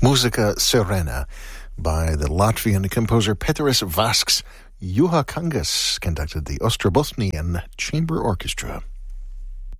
Musica Serena by the Latvian composer Pēteris Vasks. Juha Kangas conducted the Ostrobotnian Chamber Orchestra.